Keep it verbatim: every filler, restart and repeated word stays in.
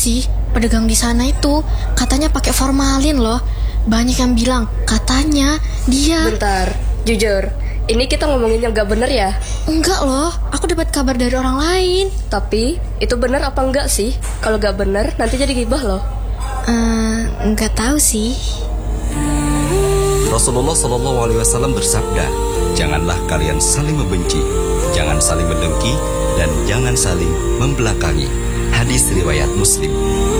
sih, pedagang di sana itu katanya pakai formalin loh. Banyak yang bilang katanya dia. Bentar, jujur, ini kita ngomongin yang gak bener ya? Enggak loh, aku dapat kabar dari orang lain. Tapi itu bener apa enggak sih? Kalau gak bener nanti jadi gibah loh. Uh, enggak tahu sih. Rasulullah Shallallahu Alaihi Wasallam bersabda, janganlah kalian saling membenci, jangan saling mendengki, dan jangan saling membelakangi. Hadis riwayat Muslim.